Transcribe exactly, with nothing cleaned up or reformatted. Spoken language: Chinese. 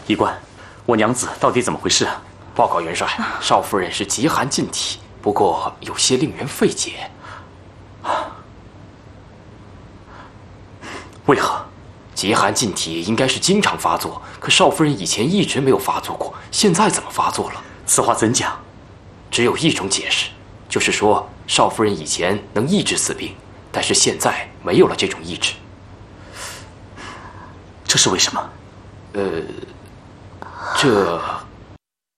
医官，我娘子到底怎么回事啊？ 报告元帅，少夫人是极寒禁体，不过有些令人费解。 为何？ 极寒禁体应该是经常发作，可少夫人以前一直没有发作过，现在怎么发作了？ 此话怎讲？ 只有一种解释，就是说少夫人以前能抑制此病，但是现在没有了这种意志。 这是为什么？ 呃，这